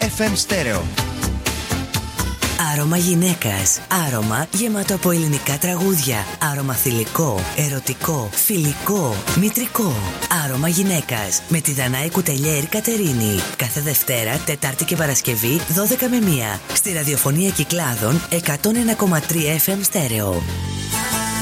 FM Stereo. Άρωμα γυναίκας. Άρωμα γεμάτο από ελληνικά τραγούδια. Άρωμα θηλυκό, ερωτικό, φιλικό, μητρικό. Άρωμα γυναίκας με τη Δανάη Κουτελιέρη Κατερίνη. Κάθε Δευτέρα, Τετάρτη και Παρασκευή 12 με 1 στη ραδιοφωνία Κυκλάδων 101,3 FM Stereo.